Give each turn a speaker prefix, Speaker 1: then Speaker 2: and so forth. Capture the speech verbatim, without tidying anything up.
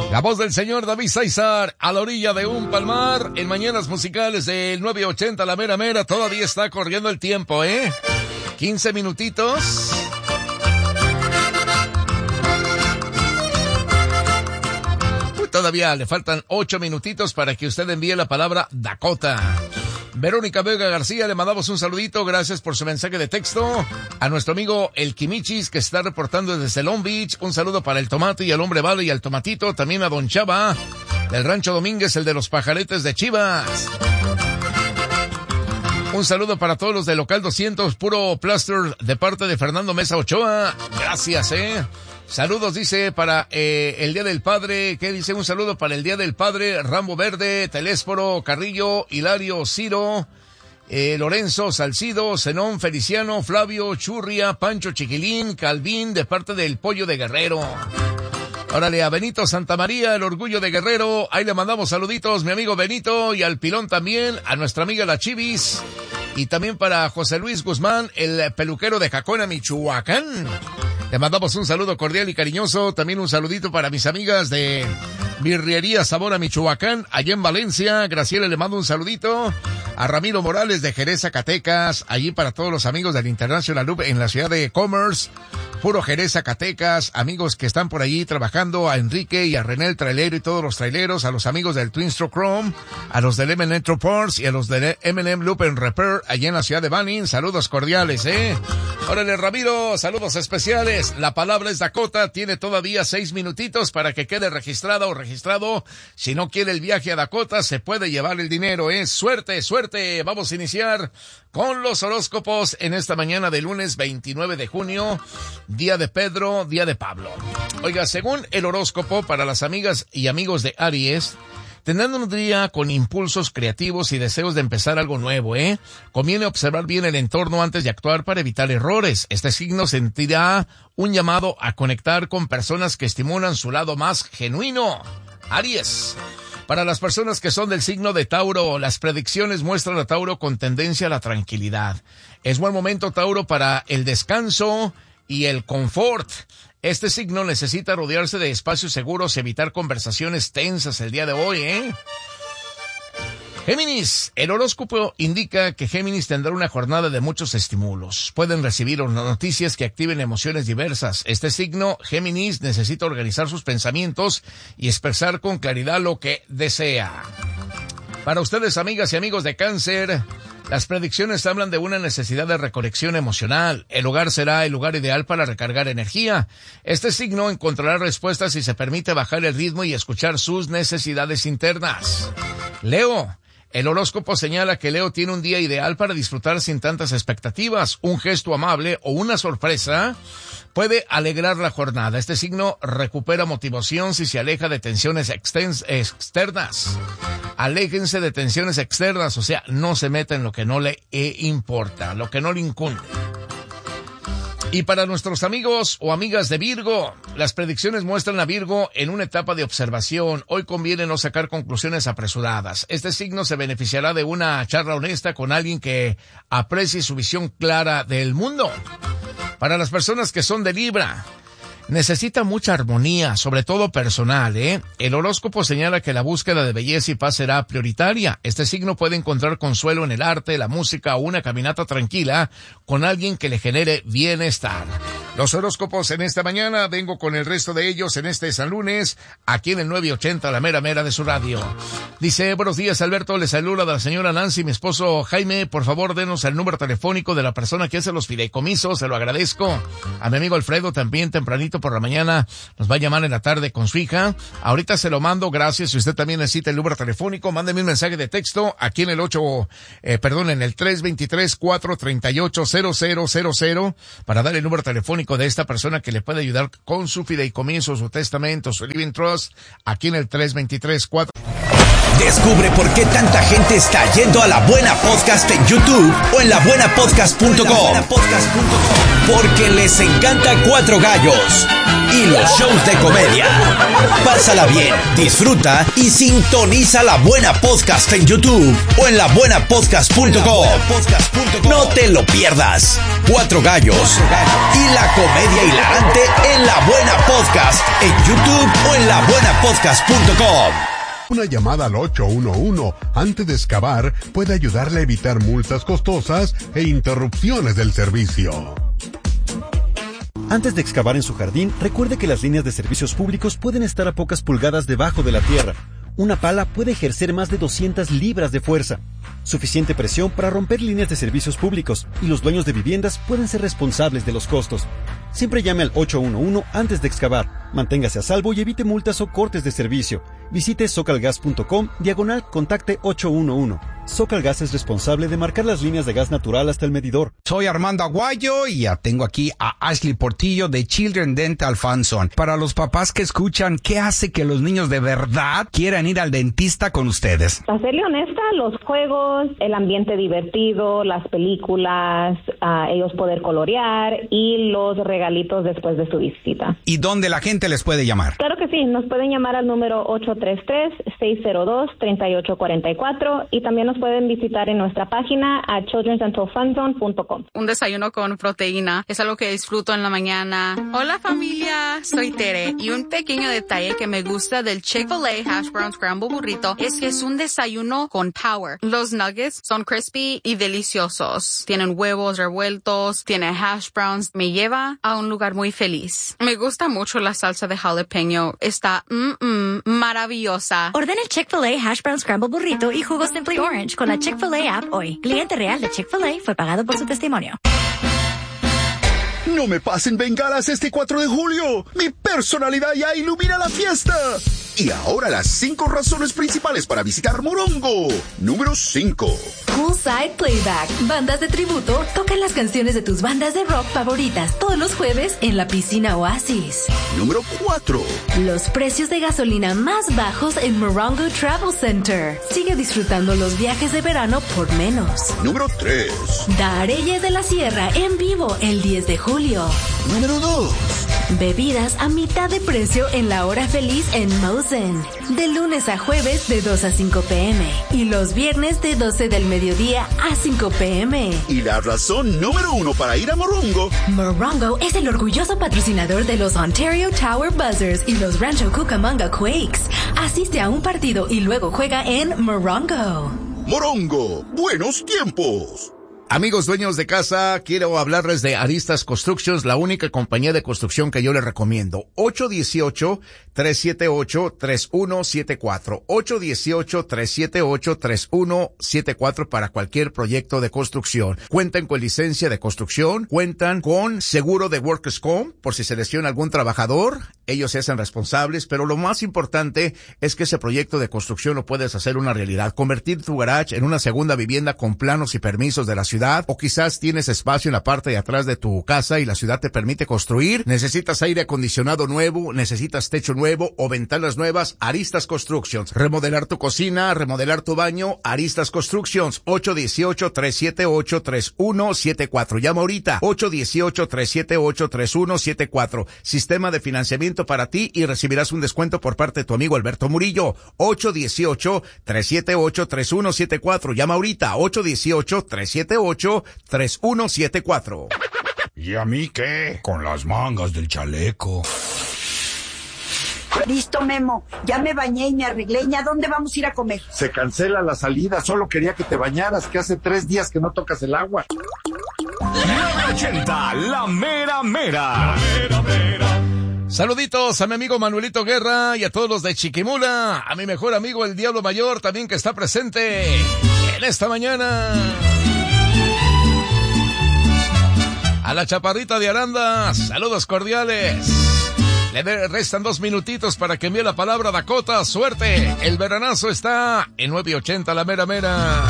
Speaker 1: La voz del señor David César a la orilla de un palmar en Mañanas Musicales del nueve ochenta, la mera mera. Todavía está corriendo el tiempo, ¿eh? quince minutitos. Uy, todavía le faltan ocho minutitos para que usted envíe la palabra Dakota. Verónica Vega García, le mandamos un saludito, gracias por su mensaje de texto. A nuestro amigo El Quimichis, que está reportando desde Long Beach, un saludo para el Tomate y el Hombre Vale y al Tomatito, también a Don Chava, del Rancho Domínguez, el de los pajaretes de Chivas. Un saludo para todos los de Local doscientos, puro plaster, de parte de Fernando Mesa Ochoa, gracias, eh. Saludos, dice, para eh, el Día del Padre. ¿Qué dice? Un saludo para el Día del Padre. Rambo Verde, Telésforo, Carrillo, Hilario, Ciro, eh, Lorenzo, Salcido, Zenón, Feliciano, Flavio, Churria, Pancho Chiquilín, Calvín, de parte del Pollo de Guerrero. Órale, a Benito Santamaría, el Orgullo de Guerrero. Ahí le mandamos saluditos, mi amigo Benito, y al Pilón también, a nuestra amiga La Chivis. Y también para José Luis Guzmán, el peluquero de Jacona, Michoacán. Le mandamos un saludo cordial y cariñoso. También un saludito para mis amigas de Birrería Sabor a Michoacán, allá en Valencia. Graciela le mando un saludito. A Ramiro Morales de Jerez, Zacatecas. Allí para todos los amigos del International Loop en la ciudad de Commerce. Puro Jerez, Zacatecas. Amigos que están por allí trabajando. A Enrique y a René el trailero y todos los traileros. A los amigos del Twin Stroke Chrome. A los del M and M Metro Parts y a los del M and M Loop and Repair allá en la ciudad de Banning. Saludos cordiales, eh. Órale, Ramiro, saludos especiales. La palabra es Dakota, tiene todavía seis minutitos para que quede registrada o registrado. Si no quiere el viaje a Dakota, se puede llevar el dinero, ¿eh? Suerte, suerte. Vamos a iniciar con los horóscopos en esta mañana de lunes veintinueve de junio, día de Pedro, día de Pablo. Oiga, según el horóscopo, para las amigas y amigos de Aries, tendrán un día con impulsos creativos y deseos de empezar algo nuevo, ¿eh? Conviene observar bien el entorno antes de actuar para evitar errores. Este signo sentirá un llamado a conectar con personas que estimulan su lado más genuino. Aries. Para las personas que son del signo de Tauro, las predicciones muestran a Tauro con tendencia a la tranquilidad. Es buen momento, Tauro, para el descanso y el confort. Este signo necesita rodearse de espacios seguros y evitar conversaciones tensas el día de hoy, ¿eh? Géminis. El horóscopo indica que Géminis tendrá una jornada de muchos estímulos. Pueden recibir noticias que activen emociones diversas. Este signo, Géminis, necesita organizar sus pensamientos y expresar con claridad lo que desea. Para ustedes, amigas y amigos de Cáncer, las predicciones hablan de una necesidad de reconexión emocional. El hogar será el lugar ideal para recargar energía. Este signo encontrará respuestas si se permite bajar el ritmo y escuchar sus necesidades internas. Leo. El horóscopo señala que Leo tiene un día ideal para disfrutar sin tantas expectativas. Un gesto amable o una sorpresa puede alegrar la jornada. Este signo recupera motivación si se aleja de tensiones extens- externas. Aléjense de tensiones externas, o sea, no se meta en lo que no le eh, importa, lo que no le incumbe. Y para nuestros amigos o amigas de Virgo, las predicciones muestran a Virgo en una etapa de observación. Hoy conviene no sacar conclusiones apresuradas. Este signo se beneficiará de una charla honesta con alguien que aprecie su visión clara del mundo. Para las personas que son de Libra, necesita mucha armonía, sobre todo personal, ¿eh? El horóscopo señala que la búsqueda de belleza y paz será prioritaria. Este signo puede encontrar consuelo en el arte, la música o una caminata tranquila con alguien que le genere bienestar. Los horóscopos en esta mañana, vengo con el resto de ellos en este San Lunes, aquí en el nueve ochenta, la mera mera de su radio. Dice, buenos días, Alberto, le saluda la señora Nancy, mi esposo Jaime, por favor denos el número telefónico de la persona que hace los fideicomisos, se lo agradezco. A mi amigo Alfredo también tempranito por la mañana nos va a llamar en la tarde con su hija. Ahorita se lo mando, gracias. Si usted también necesita el número telefónico, mándeme un mensaje de texto aquí en el ocho, eh, perdón, en el tres dos tres, cuatro tres ocho, cero cero cero cero para dar el número telefónico de esta persona que le puede ayudar con su fideicomiso, su testamento, su living trust, aquí en el tres dos tres, cuatro.
Speaker 2: Descubre por qué tanta gente está yendo a La Buena Podcast en YouTube o en la buena podcast punto com. Porque les encanta Cuatro Gallos y los shows de comedia. Pásala bien, disfruta y sintoniza La Buena Podcast en YouTube o en la buena podcast punto com. No te lo pierdas. Cuatro gallos y la comedia hilarante en La Buena Podcast en YouTube o en la buena podcast punto com.
Speaker 3: Una llamada al ocho uno uno antes de excavar puede ayudarle a evitar multas costosas e interrupciones del servicio.
Speaker 4: Antes de excavar en su jardín, recuerde que las líneas de servicios públicos pueden estar a pocas pulgadas debajo de la tierra. Una pala puede ejercer más de doscientas libras de fuerza, suficiente presión para romper líneas de servicios públicos, y los dueños de viviendas pueden ser responsables de los costos. Siempre llame al ocho uno uno antes de excavar. Manténgase a salvo y evite multas o cortes de servicio. Visite socalgas punto com, diagonal, contacte ocho uno uno. Socalgas es responsable de marcar las líneas de gas natural hasta el medidor.
Speaker 5: Soy Armando Aguayo y ya tengo aquí a Ashley Portillo de Children Dental Funson. Para los papás que escuchan, ¿qué hace que los niños de verdad quieran ir al dentista con ustedes?
Speaker 6: Para serle honesta, los juegos, el ambiente divertido, las películas, uh, ellos poder colorear y los regalitos después de su visita.
Speaker 5: ¿Y dónde la gente les puede llamar?
Speaker 6: Claro que sí, nos pueden llamar al número ocho tres tres, seis cero dos, tres ocho cuatro cuatro y también nos pueden visitar en nuestra página a children dental fun zone punto com.
Speaker 7: Un desayuno con proteína es algo que disfruto en la mañana. Hola familia, soy Tere y un pequeño detalle que me gusta del Chick-fil-A Hash Brown Scramble Burrito es que es un desayuno con power. Los nuggets son crispy y deliciosos. Tienen huevos revueltos, tiene hash browns. Me lleva a un lugar muy feliz. Me gusta mucho la salsa de jalapeño. Está mm, mm, maravillosa.
Speaker 8: Ordena el Chick-fil-A Hash Brown Scramble Burrito y jugo Simply Orange con la Chick-fil-A app hoy. Cliente real de Chick-fil-A fue pagado por su testimonio.
Speaker 9: No me pasen bengalas este cuatro de julio. Mi personalidad ya ilumina la fiesta. Y ahora las cinco razones principales para visitar Morongo. Número cinco.
Speaker 10: Poolside Playback. Bandas de tributo tocan las canciones de tus bandas de rock favoritas todos los jueves en la piscina Oasis.
Speaker 9: Número cuatro.
Speaker 10: Los precios de gasolina más bajos en Morongo Travel Center. Sigue disfrutando los viajes de verano por menos.
Speaker 9: Número tres.
Speaker 10: Dareyes de la Sierra en vivo el diez de julio.
Speaker 9: Número dos.
Speaker 10: Bebidas a mitad de precio en la hora feliz en Mosen. De lunes a jueves de dos a cinco pm. Y los viernes de doce del mediodía a cinco pm.
Speaker 9: Y la razón número uno para ir a Morongo.
Speaker 10: Morongo es el orgulloso patrocinador de los Ontario Tower Buzzers y los Rancho Cucamonga Quakes. Asiste a un partido y luego juega en Morongo.
Speaker 9: Morongo, buenos tiempos.
Speaker 1: Amigos dueños de casa, quiero hablarles de Aristas Constructions, la única compañía de construcción que yo les recomiendo. ocho uno ocho, tres siete ocho, tres uno siete cuatro. ocho uno ocho, tres siete ocho, tres uno siete cuatro para cualquier proyecto de construcción. Cuentan con licencia de construcción, cuentan con seguro de Workers' Comp, por si se lesiona algún trabajador, ellos se hacen responsables, pero lo más importante es que ese proyecto de construcción lo puedes hacer una realidad. Convertir tu garage en una segunda vivienda con planos y permisos de la ciudad. O quizás tienes espacio en la parte de atrás de tu casa y la ciudad te permite construir. Necesitas aire acondicionado nuevo, necesitas techo nuevo o ventanas nuevas. Aristas Constructions. Remodelar tu cocina, remodelar tu baño. Aristas Constructions. ocho uno ocho, tres siete ocho, tres uno siete cuatro. Llama ahorita. ocho uno ocho, tres siete ocho, tres uno siete cuatro. Sistema de financiamiento para ti y recibirás un descuento por parte de tu amigo Alberto Murillo. ocho uno ocho, tres siete ocho, tres uno siete cuatro. Llama ahorita. ocho uno ocho, tres siete ocho, tres uno siete cuatro.
Speaker 5: ¿Y a mí qué? Con las mangas del chaleco.
Speaker 11: Listo, Memo. Ya me bañé y me arreglé. ¿Y a dónde vamos a ir a comer?
Speaker 12: Se cancela la salida. Solo quería que te bañaras, que hace tres días que no tocas el agua.
Speaker 2: ochenta, la mera mera. La mera mera.
Speaker 1: Saluditos a mi amigo Manuelito Guerra y a todos los de Chiquimula, a mi mejor amigo el Diablo Mayor también que está presente en esta mañana. A la Chaparrita de Aranda, saludos cordiales. Le restan dos minutitos para que envíe la palabra Dakota. Suerte, el veranazo está en nueve ochenta, la mera mera.